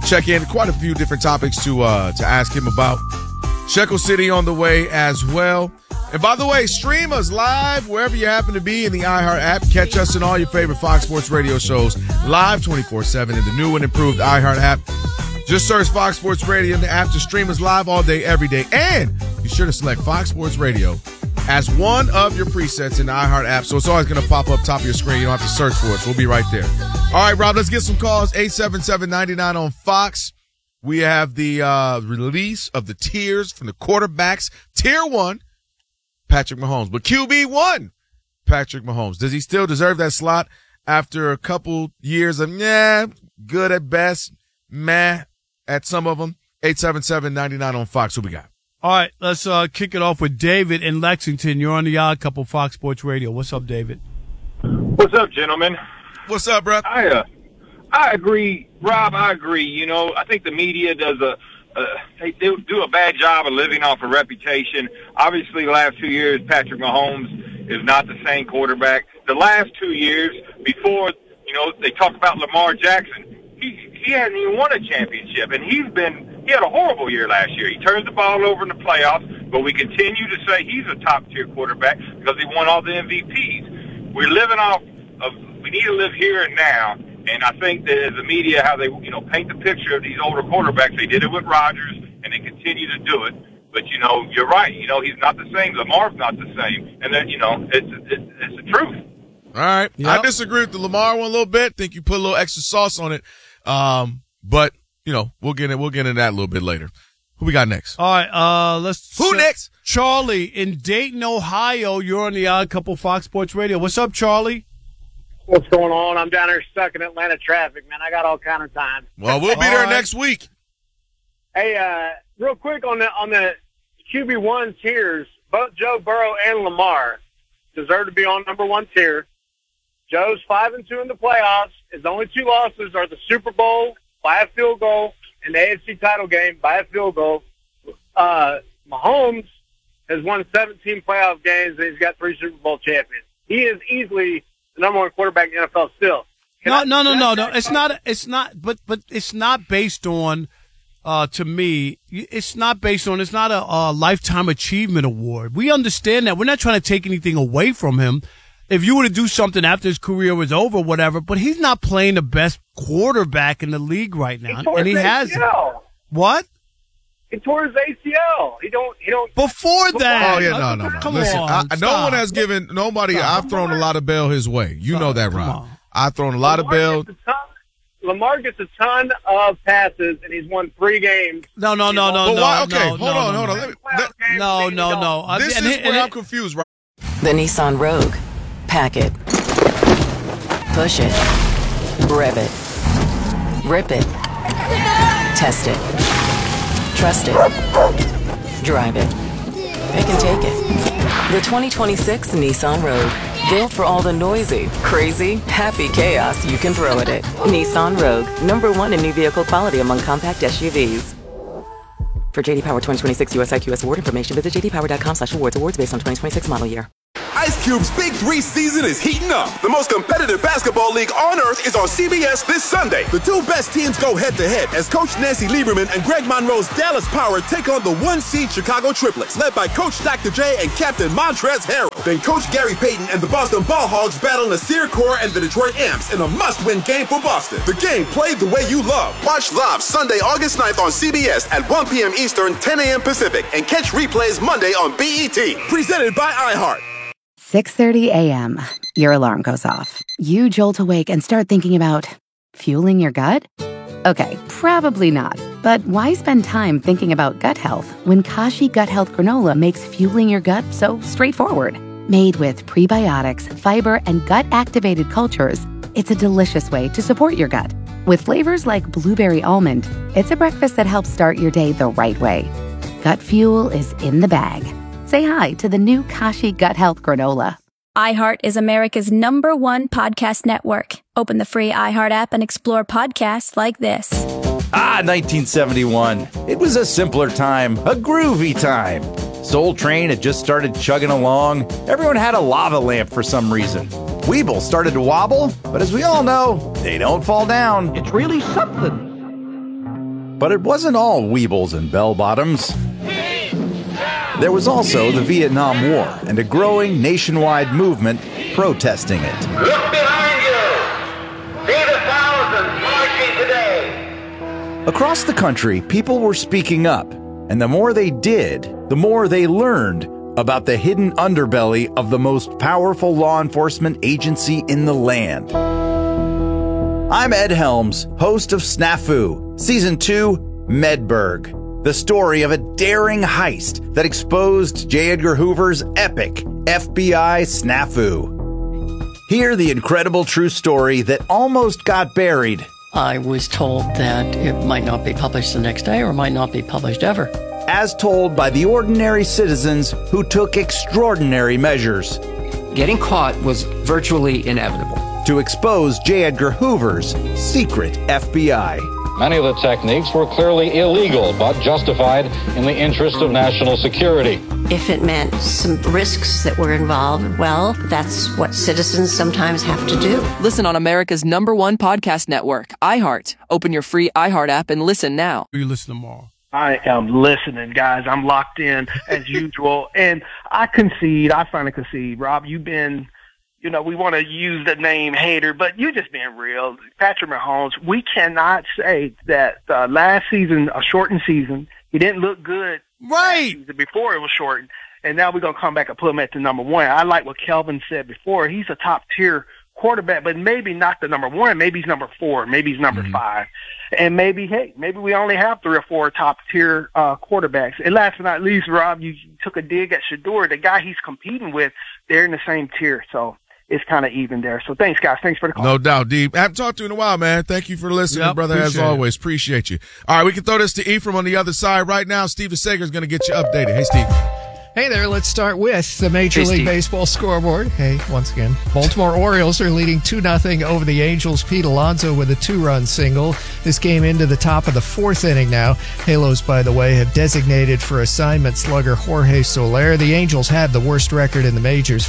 check in. Quite a few different topics to ask him about. Shekel City on the way as well. And by the way, stream us live wherever you happen to be in the iHeart app. Catch us in all your favorite Fox Sports radio shows live 24/7 in the new and improved iHeart app. Just search Fox Sports Radio in the app to stream us live all day, every day. And be sure to select Fox Sports Radio as one of your presets in the iHeart app. So it's always going to pop up top of your screen. You don't have to search for it. So we'll be right there. All right, Rob, let's get some calls. 877-99 on Fox. We have the release of the tiers from the quarterbacks. Tier 1. Patrick Mahomes. But QB1, Patrick Mahomes. Does he still deserve that slot after a couple years of, good at best, meh at some of them? 877-99 on Fox. Who we got? All right, let's kick it off with David in Lexington. You're on the Odd Couple Fox Sports Radio. What's up, David? What's up, gentlemen? What's up, bro? I agree. Rob, I agree. You know, I think the media does they do a bad job of living off a reputation. Obviously, the last 2 years, Patrick Mahomes is not the same quarterback. The last 2 years, before, they talk about Lamar Jackson, he hasn't even won a championship, and he had a horrible year last year. He turns the ball over in the playoffs, but we continue to say he's a top-tier quarterback because he won all the MVPs. We're living off of – we need to live here and now. And I think that as the media, how they, paint the picture of these older quarterbacks, they did it with Rodgers, and they continue to do it. But, you're right. He's not the same. Lamar's not the same. And then, it's the truth. All right. Yep. I disagree with the Lamar one a little bit. Think you put a little extra sauce on it. But, we'll get into that a little bit later. Who we got next? All right. Who next? Charlie in Dayton, Ohio. You're on the Odd Couple Fox Sports Radio. What's up, Charlie? What's going on? I'm down here stuck in Atlanta traffic, man. I got all kind of time. Well, we'll be there next week. Hey, real quick on the QB1 tiers, both Joe Burrow and Lamar deserve to be on number one tier. Joe's 5-2 in the playoffs. His only two losses are the Super Bowl by a field goal and the AFC title game by a field goal. Mahomes has won 17 playoff games, and he's got 3 Super Bowl champions. He is easily the number one quarterback in the NFL still. No. It's not. But it's not based on. To me, it's not based on. It's not a lifetime achievement award. We understand that. We're not trying to take anything away from him. If you were to do something after his career was over, whatever. But he's not playing the best quarterback in the league right now, and he hasn't. What? He tore his ACL. He don't. Before that. Oh, yeah, no. Come Listen, on. no one has given nobody. I've thrown a lot of bail his way. You know that, Rob. I've thrown a lot of bail. Lamar gets a ton of passes, and he's won 3 games. No. Okay, hold on. No. This is where I'm confused, right? The Nissan Rogue. Pack it. Push it. Rev it. Rip it. Test it. Trust it. Drive it. Pick and take it. The 2026 Nissan Rogue. Built for all the noisy, crazy, happy chaos you can throw at it. Nissan Rogue. #1 in new vehicle quality among compact SUVs. For JD Power 2026 US IQS award information, visit jdpower.com/awards. Awards based on 2026 model year. Ice Cube's Big 3 season is heating up. The most competitive basketball league on earth is on CBS this Sunday. The 2 best teams go head-to-head as Coach Nancy Lieberman and Greg Monroe's Dallas Power take on the 1-seed Chicago Triplets, led by Coach Dr. J and Captain Montrezl Harrell. Then Coach Gary Payton and the Boston Ball Hogs battle Nasir Kaur and the Detroit Amps in a must-win game for Boston. The game played the way you love. Watch live Sunday, August 9th on CBS at 1 p.m. Eastern, 10 a.m. Pacific, and catch replays Monday on BET. Presented by iHeart. 6:30 a.m. Your alarm goes off. You jolt awake and start thinking about fueling your gut? Okay, probably not. But why spend time thinking about gut health when Kashi Gut Health Granola makes fueling your gut so straightforward? Made with prebiotics, fiber, and gut-activated cultures, it's a delicious way to support your gut. With flavors like blueberry almond, it's a breakfast that helps start your day the right way. Gut fuel is in the bag. Say hi to the new Kashi Gut Health Granola. iHeart is America's #1 podcast network. Open the free iHeart app and explore podcasts like this. 1971. It was a simpler time, a groovy time. Soul Train had just started chugging along. Everyone had a lava lamp for some reason. Weeble started to wobble, but as we all know, they don't fall down. It's really something. But it wasn't all weebles and bell-bottoms. There was also the Vietnam War and a growing nationwide movement protesting it. Look behind you! See the thousands marching today! Across the country, people were speaking up, and the more they did, the more they learned about the hidden underbelly of the most powerful law enforcement agency in the land. I'm Ed Helms, host of Snafu, Season 2, Medberg, the story of a daring heist that exposed J. Edgar Hoover's epic FBI snafu. Hear the incredible true story that almost got buried. I was told that it might not be published the next day or might not be published ever. As told by the ordinary citizens who took extraordinary measures. Getting caught was virtually inevitable. To expose J. Edgar Hoover's secret FBI. Many of the techniques were clearly illegal, but justified in the interest of national security. If it meant some risks that were involved, well, that's what citizens sometimes have to do. Listen on America's #1 podcast network, iHeart. Open your free iHeart app and listen now. You listen tomorrow. I am listening, guys. I'm locked in as usual. And I finally concede. Rob, you've been... we want to use the name hater, but you just being real. Patrick Mahomes, we cannot say that last season, a shortened season, he didn't look good. Right. Before it was shortened. And now we're going to come back and put him at the number one. I like what Kelvin said before. He's a top-tier quarterback, but maybe not the number one. Maybe he's number 4. Maybe he's number 5. And maybe we only have 3 or 4 top-tier quarterbacks. And last but not least, Rob, you took a dig at Shedeur. The guy he's competing with, they're in the same tier. So it's kind of even there. So thanks, guys. Thanks for the call. No doubt, D. I haven't talked to you in a while, man. Thank you for listening, brother, as always. Appreciate you. All right, we can throw this to Ephraim on the other side right now. Steve DeSager is going to get you updated. Hey, Steve. Hey there, let's start with the Major League Baseball scoreboard. Hey, once again, Baltimore Orioles are leading 2-0 over the Angels. Pete Alonso with a 2-run single. This game into the top of the 4th inning now. Halos, by the way, have designated for assignment slugger Jorge Soler. The Angels have the worst record in the majors,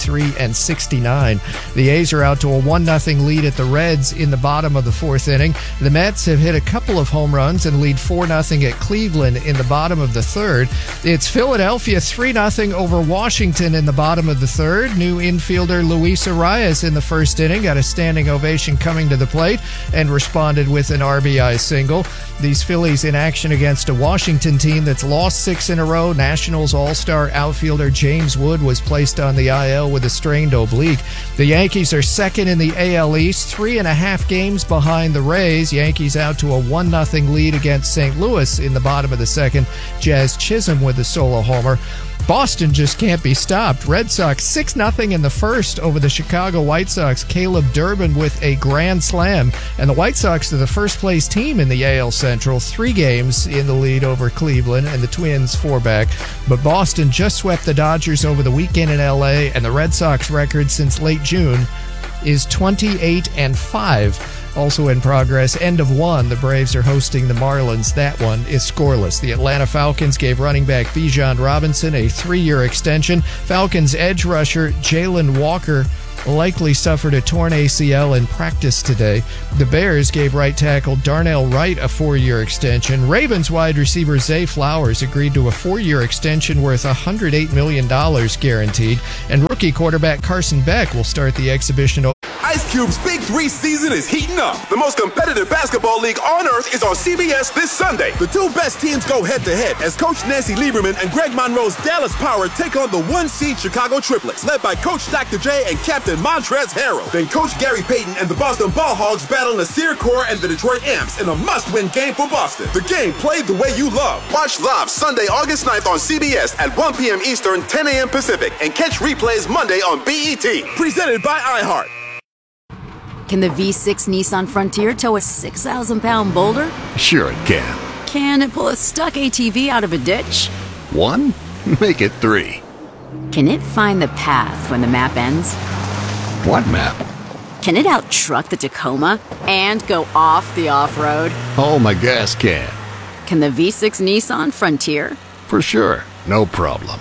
43-69. The A's are out to a 1-0 lead at the Reds in the bottom of the 4th inning. The Mets have hit a couple of home runs and lead 4-0 at Cleveland in the bottom of the 3rd. It's Philadelphia 3-0 over Washington in the bottom of the 3rd. New infielder Luis Arias in the 1st inning got a standing ovation coming to the plate and responded with an RBI single. These Phillies in action against a Washington team that's lost 6 in a row. Nationals all-star outfielder James Wood was placed on the IL with a strained oblique. The Yankees are 2nd in the AL East, 3.5 games behind the Rays. Yankees out to a 1-0 lead against St. Louis in the bottom of the 2nd. Jazz Chisholm with a solo homer. Boston just can't be stopped. Red Sox 6-0 in the 1st over the Chicago White Sox. Caleb Durbin with a grand slam. And the White Sox are the first-place team in the AL Central. 3 games in the lead over Cleveland, and the Twins 4 back. But Boston just swept the Dodgers over the weekend in L.A., and the Red Sox record since late June is 28-5. Also in progress, end of 1, the Braves are hosting the Marlins. That one is scoreless. The Atlanta Falcons gave running back Bijan Robinson a 3-year extension. Falcons edge rusher Jalen Walker likely suffered a torn ACL in practice today. The Bears gave right tackle Darnell Wright a 4-year extension. Ravens wide receiver Zay Flowers agreed to a 4-year extension worth $108 million guaranteed. And rookie quarterback Carson Beck will start the exhibition. Ice Cube's Big 3 season is heating up. The most competitive basketball league on earth is on CBS this Sunday. The 2 best teams go head-to-head as Coach Nancy Lieberman and Greg Monroe's Dallas Power take on the 1-seed Chicago Triplets, led by Coach Dr. J and Captain Montrezl Harrell. Then Coach Gary Payton and the Boston Ball Hogs battle Nasir Kaur and the Detroit Amps in a must-win game for Boston. The game played the way you love. Watch live Sunday, August 9th on CBS at 1 p.m. Eastern, 10 a.m. Pacific, and catch replays Monday on BET. Presented by iHeart. Can the V6 Nissan Frontier tow a 6,000-pound boulder? Sure it can. Can it pull a stuck ATV out of a ditch? 1? Make it 3. Can it find the path when the map ends? What map? Can it out-truck the Tacoma and go off the off-road? Oh, my gas can. Can the V6 Nissan Frontier? For sure. No problem.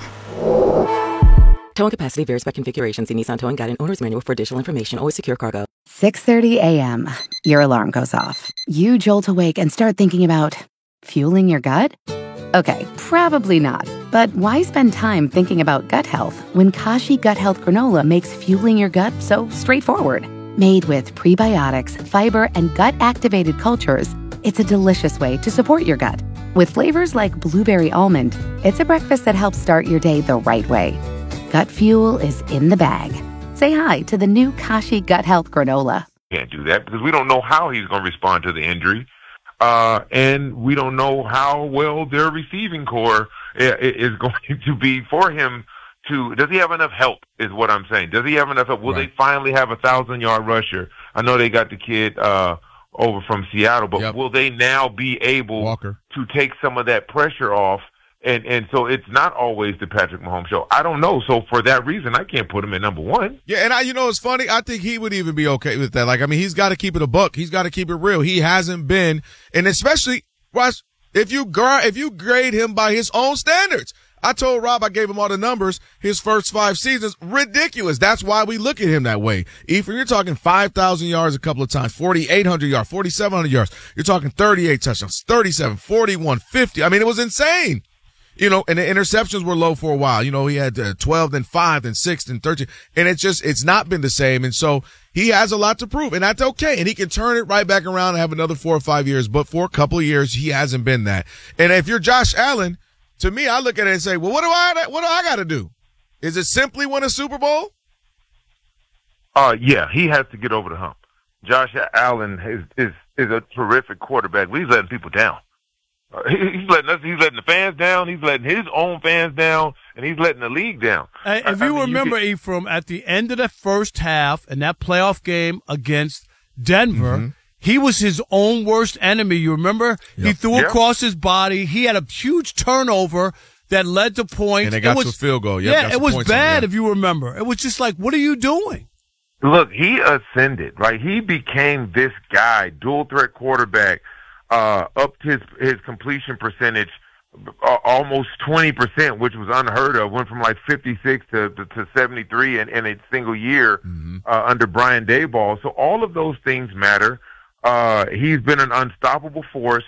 Towing capacity varies by configuration. See Nissan Towing Guide and Owner's Manual for additional information. Always secure cargo. 6:30 a.m. Your alarm goes off. You jolt awake and start thinking about Fueling your gut? Okay, probably not. But why spend time thinking about gut health when Kashi Gut Health Granola makes fueling your gut so straightforward? Made with prebiotics, fiber, and gut-activated cultures, it's a delicious way to support your gut. With flavors like blueberry almond, it's a breakfast that helps start your day the right way. Gut fuel is in the bag. Say hi to the new Kashi Gut Health Granola. Can't do that because we don't know how he's going to respond to the injury. And we don't know how well their receiving core is going to be for him to. Does he have enough help is what I'm saying. Does he have enough help? Will they finally have a 1,000-yard rusher? I know they got the kid over from Seattle, but will they now be able to take some of that pressure off? And so it's not always the Patrick Mahomes show. I don't know. So for that reason, I can't put him at number one. Yeah, and it's funny. I think he would even be okay with that. Like, I mean, he's got to keep it a buck. He's got to keep it real. He hasn't been, and especially, Russ, if you grade him by his own standards. I told Rob I gave him all the numbers. His first 5 seasons, ridiculous. That's why we look at him that way. Ephraim, you're talking 5,000 yards a couple of times, 4,800 yards, 4,700 yards. You're talking 38 touchdowns, 37, 41, 50. I mean, it was insane. And the interceptions were low for a while. He had 12, then 5, then 6, then 13. And it's not been the same. And so he has a lot to prove, and that's okay. And he can turn it right back around and have another 4 or 5 years. But for a couple of years, he hasn't been that. And if you're Josh Allen, to me, I look at it and say, well, what do I got to do? Is it simply win a Super Bowl? Yeah, he has to get over the hump. Josh Allen is a terrific quarterback, but he's letting people down. He's letting the fans down. He's letting his own fans down, and he's letting the league down. If you remember, Ephraim, at the end of the first half in that playoff game against Denver, he was his own worst enemy. You remember? Yep. He threw across his body. He had a huge turnover that led to points. And they got to a field goal. Yep, it was bad if you remember. It was just like, what are you doing? Look, he ascended, right? He became this guy, dual threat quarterback. Upped his completion percentage almost 20%, which was unheard of. Went from like 56 to 73 in a single year under Brian Daboll. So all of those things matter. He's been an unstoppable force.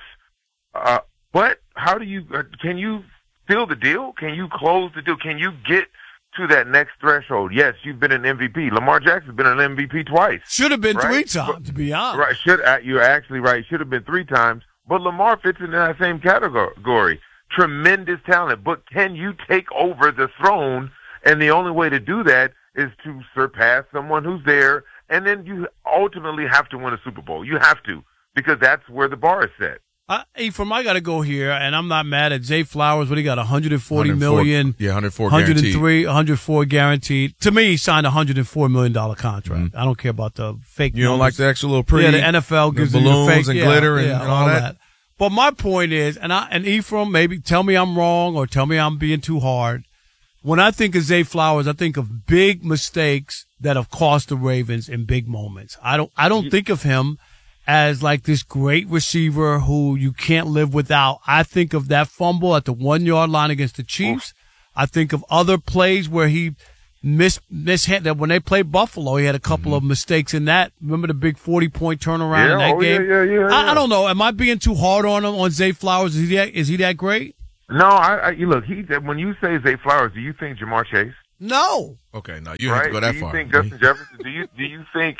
But how do you can you seal the deal? Can you close the deal? Can you get to that next threshold? Yes, you've been an MVP. Lamar Jackson's been an MVP twice. Should have been 3 times, to be honest. Right, you're actually right. Should have been 3 times. But Lamar fits in that same category. Tremendous talent. But can you take over the throne? And the only way to do that is to surpass someone who's there. And then you ultimately have to win a Super Bowl. You have to, because that's where the bar is set. Ephraim, I got to go here, and I'm not mad at Zay Flowers. What he got, $140 million? Yeah, 104 guaranteed. 104 guaranteed. To me, he signed a $104 million contract. I don't care about the fake You don't numbers. like the extra little pre? Yeah, the NFL gives the you balloons the fake, and glitter and all that. But my point is, and Ephraim, maybe tell me I'm wrong or tell me I'm being too hard. When I think of Zay Flowers, I think of big mistakes that have cost the Ravens in big moments. I don't think of him as like this great receiver who you can't live without. I think of that fumble at the 1-yard line against the Chiefs. I think of other plays where he mishit that when they played Buffalo, he had a couple of mistakes in that. Remember the big 40-point turnaround in that game? Yeah. I don't know. Am I being too hard on him, on Zay Flowers? Is he that great? No, look, when you say Zay Flowers, do you think Jamar Chase? No. Okay, no, you have to go that far. Do you think Justin Jefferson? Do you think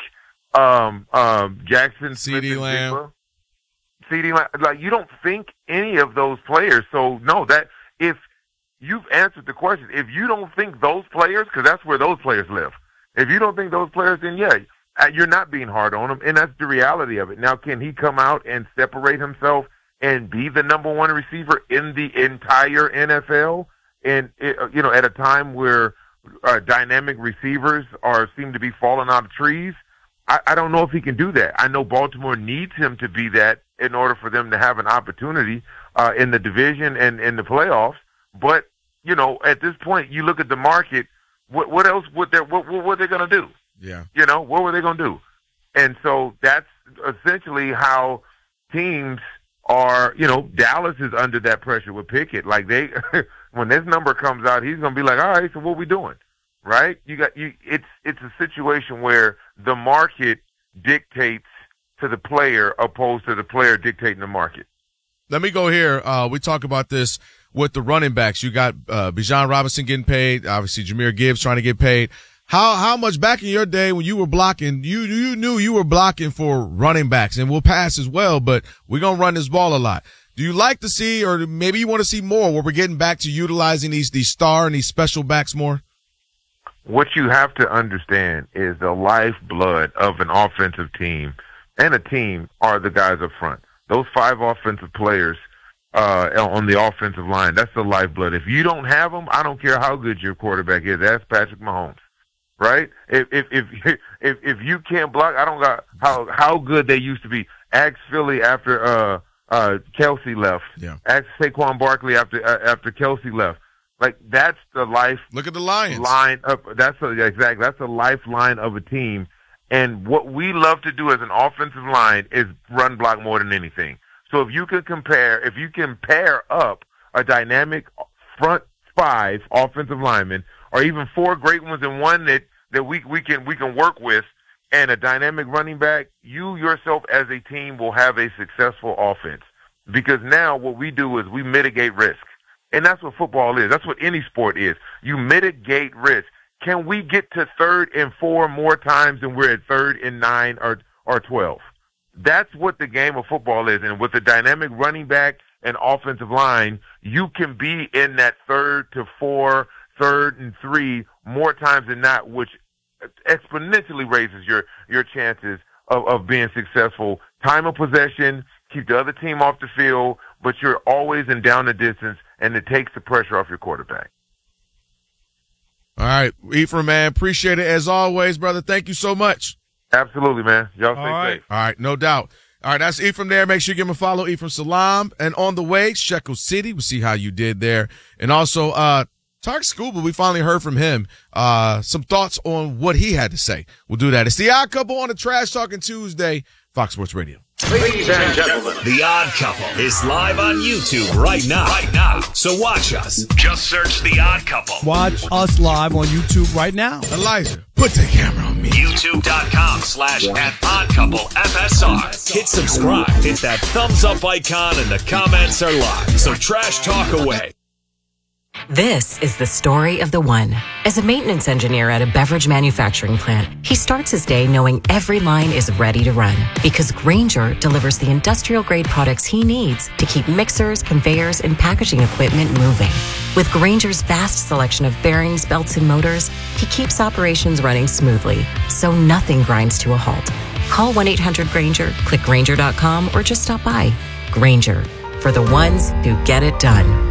Jackson, CeeDee Lamb? CeeDee Lamb? Like, you don't think any of those players. So no, that if you've answered the question, if you don't think those players, because that's where those players live. If you don't think those players, then yeah, you're not being hard on them, and that's the reality of it. Now, can he come out and separate himself and be the number 1 receiver in the entire NFL? And at a time where dynamic receivers seem to be falling out of trees. I don't know if he can do that. I know Baltimore needs him to be that in order for them to have an opportunity in the division and in the playoffs. But, at this point, you look at the market, what else what are they going to do? Yeah. What were they going to do? And so that's essentially how teams are, Dallas is under that pressure with Pickett. Like when this number comes out, he's going to be like, all right, so what are we doing? Right? It's a situation where the market dictates to the player opposed to the player dictating the market. Let me go here. We talk about this with the running backs. You got Bijan Robinson getting paid. Obviously, Jahmyr Gibbs trying to get paid. How much back in your day when you were blocking, you knew you were blocking for running backs, and we'll pass as well, but we're going to run this ball a lot. Do you like to see, or maybe you want to see more where we're getting back to utilizing these star and these special backs more? What you have to understand is the lifeblood of an offensive team and a team are the guys up front. Those 5 offensive players on the offensive line, that's the lifeblood. If you don't have them, I don't care how good your quarterback is. Ask Patrick Mahomes, right? If you can't block, I don't got how good they used to be. Ask Philly after Kelsey left. Yeah. Ask Saquon Barkley after Kelsey left. Like, that's the life. Look at the Lions. Line up. That's the lifeline of a team. And what we love to do as an offensive line is run block more than anything. So if you can pair up a dynamic front 5 offensive linemen, or even 4 great ones and one that we can work with, and a dynamic running back, you yourself as a team will have a successful offense. Because now what we do is we mitigate risk. And that's what football is. That's what any sport is. You mitigate risk. Can we get to 3rd and 4 more times than we're at 3rd and 9 or 12? That's what the game of football is. And with a dynamic running back and offensive line, you can be in that 3rd to 4, 3rd and 3 more times than not, which exponentially raises your chances of being successful. Time of possession, keep the other team off the field, but you're always in down the distance, and it takes the pressure off your quarterback. All right, Ephraim, man, appreciate it as always, brother. Thank you so much. Absolutely, man. Y'all stay safe. All right, no doubt. All right, that's Ephraim there. Make sure you give him a follow, Ephraim Salam. And on the way, Shekel City. We'll see how you did there. And also, Tarek Scuba, we finally heard from him. Some thoughts on what he had to say. We'll do that. It's The Odd Couple on a Trash Talking Tuesday, Fox Sports Radio. Ladies and gentlemen, The Odd Couple is live on YouTube right now. So watch us. Just search The Odd Couple. Watch us live on YouTube right now. Elijah, put the camera on me. YouTube.com/@oddcouplefsr. Hit subscribe. Hit that thumbs up icon, and the comments are live. So trash talk away. This is the story of the one. As a maintenance engineer at a beverage manufacturing plant, he starts his day knowing every line is ready to run because Grainger delivers the industrial-grade products he needs to keep mixers, conveyors, and packaging equipment moving. With Grainger's vast selection of bearings, belts, and motors, he keeps operations running smoothly, so nothing grinds to a halt. Call 1-800-GRAINGER, click Grainger.com, or just stop by. Grainger, for the ones who get it done.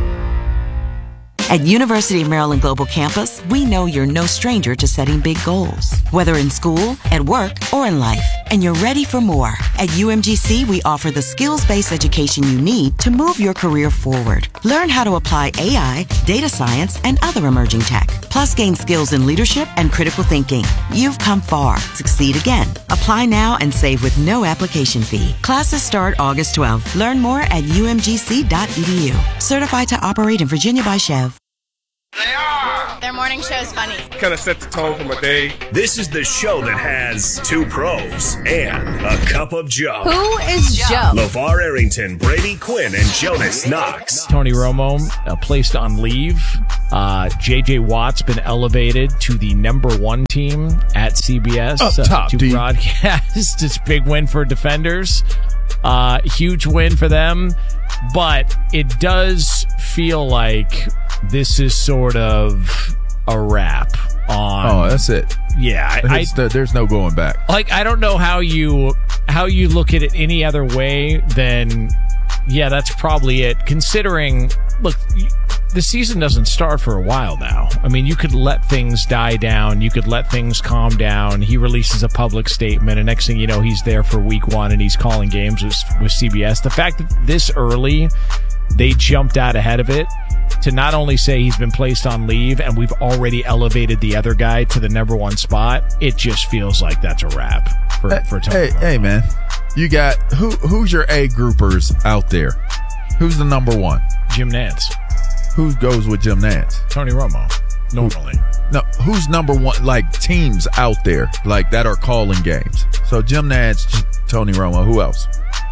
At University of Maryland Global Campus, we know you're no stranger to setting big goals, whether in school, at work, or in life, and you're ready for more. At UMGC, we offer the skills-based education you need to move your career forward. Learn how to apply AI, data science, and other emerging tech, plus gain skills in leadership and critical thinking. You've come far. Succeed again. Apply now and save with no application fee. Classes start August 12th. Learn more at umgc.edu. Certified to operate in Virginia by Chev. Their morning show is funny. Kind of set the tone for my day. This is the show that has 2 pros and a cup of Joe. Who is Joe? LeVar Arrington, Brady Quinn, and Jonas Knox. Tony Romo placed on leave. J.J. Watt's been elevated to the #1 team at CBS to broadcast. It's a big win for defenders. Huge win for them. But it does feel like this is sort of a wrap on. Oh, that's it. Yeah, there's no going back. Like, I don't know how you look at it any other way than, yeah, that's probably it. Considering, look, the season doesn't start for a while now. I mean, you could let things die down. You could let things calm down. He releases a public statement, and next thing you know, he's there for week 1 and he's calling games with CBS. The fact that this early they jumped out ahead of it to not only say he's been placed on leave and we've already elevated the other guy to the #1 spot, it just feels like that's a wrap for Tony. Hey, man, you got who's your A groupers out there? Who's the #1? Jim Nantz. Who goes with Jim Nantz? Tony Romo. Normally. No, who's #1? Like teams out there like that are calling games. So Jim Nantz, Tony Romo. Who else?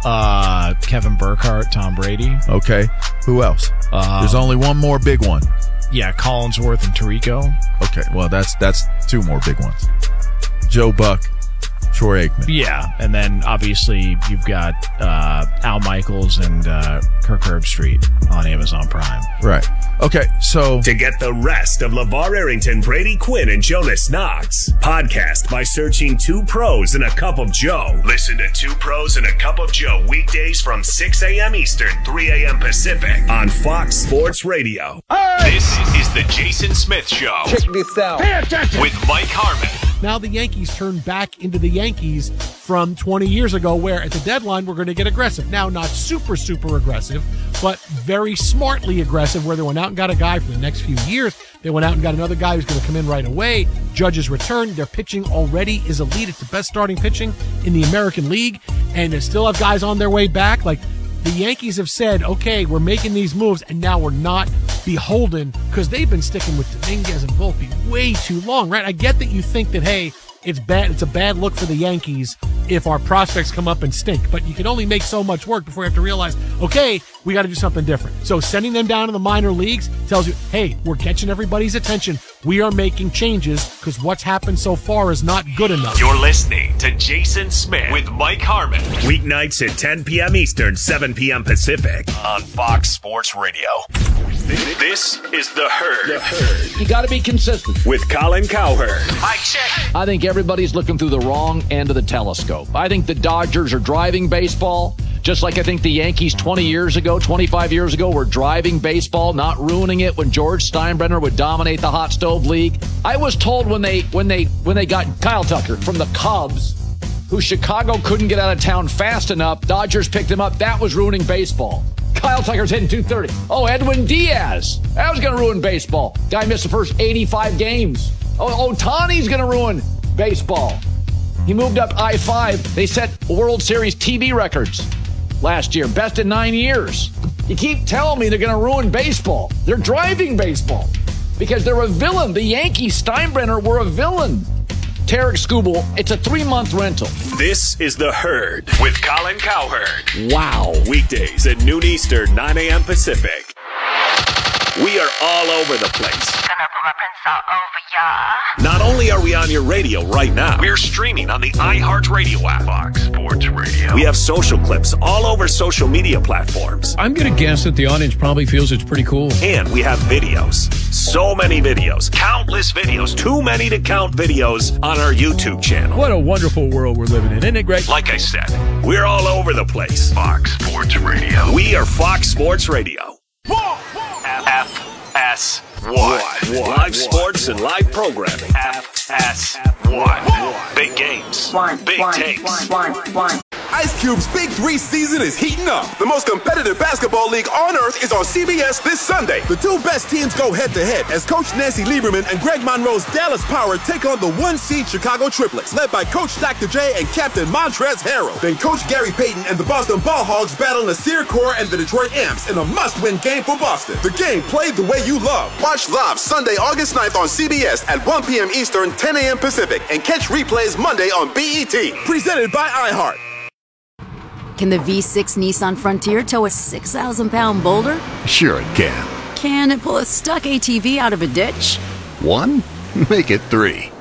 Kevin Burkhardt, Tom Brady. Okay. Who else? There's only one more big one. Yeah, Collinsworth and Tirico. Okay, well, that's two more big ones. Joe Buck, Troy Aikman. Yeah, and then obviously you've got Al Michaels and Kirk Herbstreit on Amazon Prime. Right. Okay, so to get the rest of LeVar Arrington, Brady Quinn, and Jonas Knox, podcast by searching Two Pros and a Cup of Joe. Listen to Two Pros and a Cup of Joe weekdays from 6 a.m. Eastern, 3 a.m. Pacific on Fox Sports Radio. Hey! This is the Jason Smith Show. Check this out. Pay attention. With Mike Harmon. Now the Yankees turn back into the Yankees from 20 years ago, where at the deadline we're going to get aggressive. Now, not super aggressive, but very smartly aggressive, where they went out and got a guy for the next few years. They went out and got another guy who's going to come in right away. Judge's return. Their pitching already is elite. It's the best starting pitching in the American League, and they still have guys on their way back. Like, the Yankees have said, okay, we're making these moves, and now we're not beholden, because they've been sticking with Dominguez and Volpe way too long, right? I get that you think that, hey, it's a bad look for the Yankees if our prospects come up and stink, but you can only make so much work before you have to realize, okay, we got to do something different. So sending them down to the minor leagues tells you, hey, we're catching everybody's attention. We are making changes because what's happened so far is not good enough. You're listening to Jason Smith with Mike Harmon. Weeknights at 10 p.m. Eastern, 7 p.m. Pacific on Fox Sports Radio. This is The Herd. You got to be consistent. With Colin Cowherd. Mike check. I think everybody's looking through the wrong end of the telescope. I think the Dodgers are driving baseball, just like I think the Yankees 20 years ago, 25 years ago were driving baseball, not ruining it when George Steinbrenner would dominate the hot stove league. I was told when they got Kyle Tucker from the Cubs, who Chicago couldn't get out of town fast enough, Dodgers picked him up. That was ruining baseball. Kyle Tucker's hitting 230. Oh, Edwin Diaz. That was going to ruin baseball. Guy missed the first 85 games. Oh, Ohtani's going to ruin baseball. He moved up I-5. They set World Series TV records last year. Best in 9 years. You keep telling me they're going to ruin baseball. They're driving baseball because they're a villain. The Yankees, Steinbrenner, were a villain. Tarek Skubal, it's a 3-month rental. This is The Herd with Colin Cowherd. Wow. Weekdays at noon Eastern, 9 a.m. Pacific. We are all over the place. Gonna rub and all over ya. Not only are we on your radio right now, we're streaming on the iHeartRadio app. Fox Sports Radio. We have social clips all over social media platforms. I'm going to guess that the audience probably feels it's pretty cool. And we have videos. So many videos. Countless videos. Too many to count videos on our YouTube channel. What a wonderful world we're living in. Isn't it great? Like I said, we're all over the place. Fox Sports Radio. We are Fox Sports Radio. FS1. Live sports and live programming. FS1. Big games. Big takes. Ice Cube's Big 3 season is heating up. The most competitive basketball league on earth is on CBS this Sunday. The two best teams go head-to-head as Coach Nancy Lieberman and Greg Monroe's Dallas Power take on the 1-seed Chicago Triplets, led by Coach Dr. J and Captain Montrezl Harrell. Then Coach Gary Payton and the Boston Ball Hogs battle Nasir Kaur and the Detroit Amps in a must-win game for Boston. The game played the way you love. Watch live Sunday, August 9th on CBS at 1 p.m. Eastern, 10 a.m. Pacific, and catch replays Monday on BET. Presented by iHeart. Can the V6 Nissan Frontier tow a 6,000-pound boulder? Sure it can. Can it pull a stuck ATV out of a ditch? 1? Make it 3.